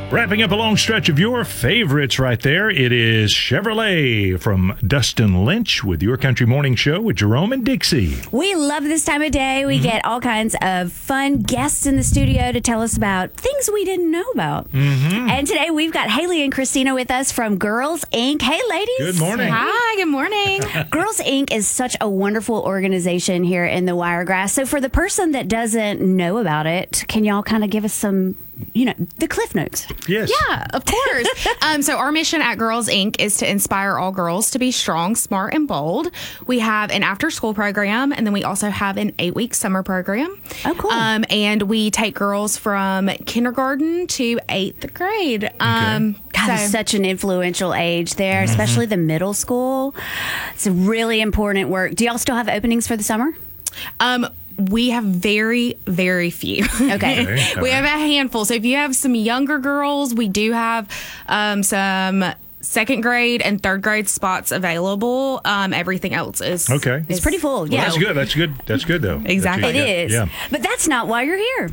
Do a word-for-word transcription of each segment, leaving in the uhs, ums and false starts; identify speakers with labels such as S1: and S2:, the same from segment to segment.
S1: Wrapping up a long stretch of your favorites right there, it is Chevrolet from Dustin Lynch with Your Country Morning Show with Jerome and Dixie.
S2: We love this time of day. We mm-hmm. get all kinds of fun guests in the studio to tell us about things we didn't know about. Mm-hmm. And today we've got Haley and Christina with us from Girls Incorporated. Hey, ladies.
S1: Good morning.
S3: Hi, good morning.
S2: Girls Incorporated is such a wonderful organization here in the Wiregrass. So for the person that doesn't know about it, can y'all kind of give us some, you know, the Cliff Notes?
S1: Yes.
S3: Yeah, of course. um, so our mission at Girls Incorporated is to inspire all girls to be strong, smart, and bold. We have an after-school program, and then we also have an eight-week summer program.
S2: Oh, cool.
S3: Um, and we take girls from kindergarten to eighth grade. Um,
S2: okay. God, it's such an influential age there, mm-hmm. especially the middle school. It's a really important work. Do y'all still have openings for the summer?
S3: Um. We have very, very few.
S2: Okay.
S1: okay.
S3: We have a handful. So if you have some younger girls, we do have um, some second grade and third grade spots available. Um, everything else is
S1: okay.
S2: It's pretty full.
S1: Well,
S2: yeah,
S1: that's good. That's good. That's good though.
S3: Exactly,
S2: it is.
S1: Yeah.
S2: But that's not why you're here.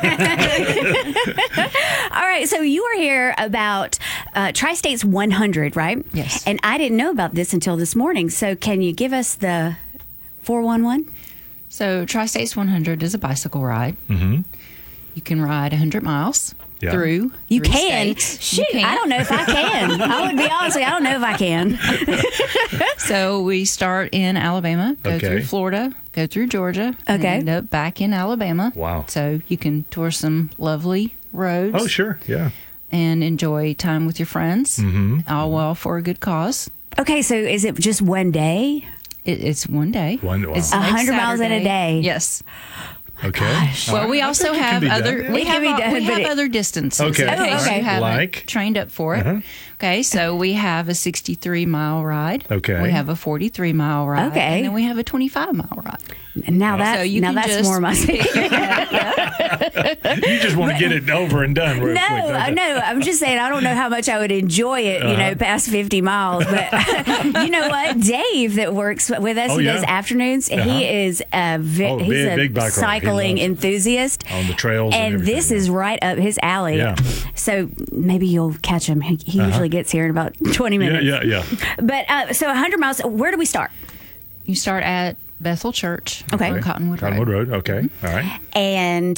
S2: All right. So you are here about uh, Tri-States one hundred, right?
S4: Yes.
S2: And I didn't know about this until this morning. So can you give us the four one one?
S4: So Tri-States one hundred is a bicycle ride.
S1: Mm-hmm.
S4: You can ride one hundred miles
S1: yeah.
S4: through
S2: You
S4: three
S2: can.
S4: states.
S2: Shoot,
S4: You can.
S2: I don't know if I can. I would be honest with you, I don't know if I can.
S4: So we start in Alabama, go
S1: Okay.
S4: through Florida, go through Georgia, and
S2: Okay.
S4: end up back in Alabama.
S1: Wow.
S4: So you can tour some lovely roads.
S1: Oh, sure. Yeah.
S4: And enjoy time with your friends,
S1: Mm-hmm.
S4: all well for a good cause.
S2: Okay, so is it just one day?
S4: It, it's one day.
S1: One- wow.
S4: It's
S2: A
S4: like
S2: hundred miles in a
S4: Saturday.
S2: day.
S4: Yes.
S1: Okay.
S4: Well,
S1: All right.
S4: we
S1: I
S4: also
S1: think it can
S4: have
S1: be done.
S4: other
S1: Yeah.
S4: we
S2: It
S4: have
S2: can be
S4: uh,
S2: done,
S4: we
S2: but
S4: have
S2: it-
S4: other distances
S1: Okay.
S4: in
S2: Oh,
S4: case
S2: okay.
S4: you haven't
S1: Like?
S4: trained up for it.
S1: Uh-huh.
S4: Okay, so we have a sixty-three mile ride.
S1: Okay.
S4: We have a forty-three mile ride.
S2: Okay.
S4: And then we have a twenty-five mile ride.
S2: Now that's
S4: So you
S2: now
S4: can
S2: that's
S4: just
S2: more my speed.
S1: You just want to get it over and done with.
S2: No,
S1: quick, don't
S2: uh,
S1: you?
S2: no. I'm just saying I don't know how much I would enjoy it, you know,
S1: Uh-huh.
S2: past fifty miles. But you know what? Dave that works with us,
S1: Oh,
S2: he
S1: yeah?
S2: does afternoons.
S1: Uh-huh.
S2: He is a vi-
S1: Oh,
S2: he's
S1: big-
S2: a
S1: big bike rider. He
S2: cycling
S1: loves it.
S2: enthusiast.
S1: On the trails and
S2: And this
S1: everything,
S2: is right up his alley.
S1: Yeah.
S2: So maybe you'll catch him. He, he
S1: Uh-huh.
S2: usually gets here in about twenty
S1: Yeah,
S2: minutes.
S1: yeah, yeah.
S2: But uh, so one hundred miles. Where do we start?
S4: You start at Bethel Church
S2: Okay.
S4: on Cottonwood,
S1: Cottonwood
S4: Road.
S1: Road. Okay. All right.
S2: And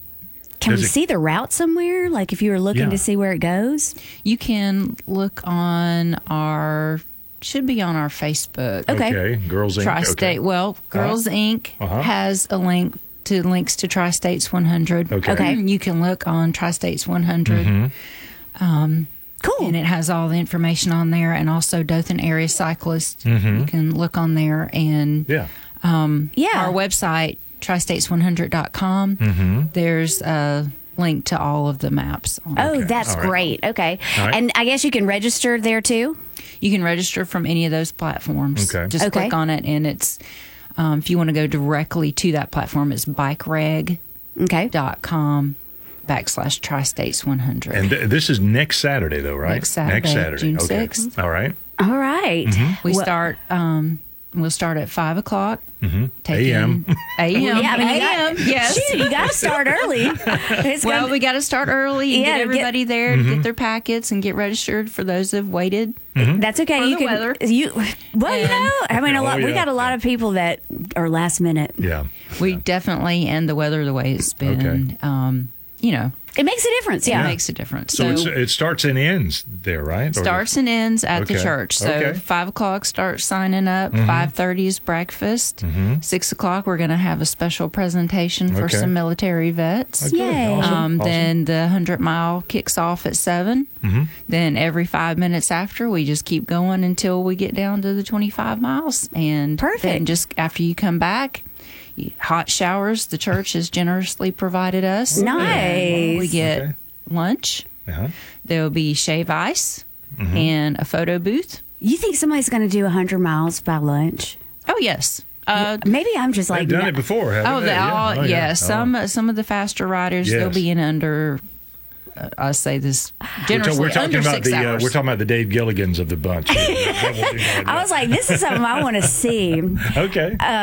S2: can
S1: Does
S2: we
S1: it-
S2: see the route somewhere? Like if you were looking
S1: Yeah.
S2: to see where it goes?
S4: You can look on our should be on our Facebook.
S2: Okay.
S1: Okay. Girls Inc.
S4: Tri-State.
S1: Okay.
S4: Well, Girls Incorporated
S1: Uh-huh.
S4: has a link to links to Tri-States one hundred.
S1: Okay.
S2: Okay.
S4: You can look on Tri-States one hundred.
S1: Mm-hmm.
S4: Um,
S2: Cool.
S4: and it has all the information on there, and also Dothan area cyclists.
S1: Mm-hmm.
S4: You can look on there, and
S1: Yeah.
S4: um,
S2: Yeah.
S4: our website tri states one hundred dot com.
S1: Mm-hmm.
S4: There's a link to all of the maps. On
S2: Oh,
S4: it.
S2: that's
S1: All right.
S2: great. Okay.
S1: All right.
S2: And I guess you can register there too?
S4: You can register from any of those platforms.
S1: Okay.
S4: Just
S2: Okay.
S4: click on it, and it's um, if you want to go directly to that platform, it's bikereg
S2: Okay.
S4: dot com backslash Tri-States one hundred.
S1: And th- this is next Saturday, though, right?
S4: Next Saturday,
S1: Next Saturday.
S4: June
S1: okay.
S4: sixth.
S1: All right.
S2: All right.
S4: we
S2: Well-
S4: start. Um, we'll start at five o'clock.
S1: Mm-hmm.
S4: Take
S1: A M.
S4: in- A M.
S2: Yeah, I mean, you
S4: A
S2: got,
S4: M. Yes.
S2: Shoot, you got to start early. It's
S4: Well,
S2: gonna-
S4: we got to start early and
S2: Yeah,
S4: get
S2: to get-
S4: everybody there to get their packets and get registered for those that have waited.
S2: that's okay.
S4: for
S2: You
S4: the
S2: can.
S4: weather.
S2: You well, you
S4: And-
S2: know, I mean, a
S1: Oh,
S2: lot. We
S1: yeah.
S2: got a lot of people that are last minute.
S1: Yeah.
S4: We definitely, and the weather the way it's been,
S1: Okay.
S4: um, you know,
S2: It makes a difference.
S4: it
S2: Yeah.
S4: makes a difference.
S1: So,
S4: So,
S1: it's, it starts and ends there, right? Or-
S4: starts and ends at
S1: Okay.
S4: the church. So
S1: Okay.
S4: five o'clock start signing up. Five thirty is breakfast. Six o'clock we're going to have a special presentation for
S1: Okay.
S4: some military vets.
S1: Okay,
S2: Yay.
S1: Awesome.
S4: Um,
S1: awesome.
S4: Then the hundred mile kicks off at seven.
S1: Mm-hmm.
S4: Then every five minutes after, we just keep going until we get down to the twenty-five miles. And
S2: Perfect.
S4: then just after you come back, you- hot showers. The church has generously provided us.
S2: Nice.
S4: We get
S1: Okay.
S4: lunch.
S1: Uh-huh.
S4: There will be shave ice
S1: Mm-hmm.
S4: and a photo booth.
S2: You think somebody's going to do one hundred miles by lunch?
S4: Oh yes. Uh,
S2: Maybe I'm just like.
S1: They've done it before, haven't
S4: oh,
S1: they?
S4: they
S1: Yeah.
S4: all,
S1: Oh,
S4: yeah.
S1: Oh.
S4: Some some of the faster riders they'll
S1: Yes.
S4: be in under. Uh, I say this
S1: We're, ta-
S4: generously
S1: we're talking
S4: under
S1: about
S4: six
S1: the uh,
S4: hours.
S1: we're talking about the Dave Gilligans of the bunch.
S2: I was like, this is something I want to see.
S1: okay.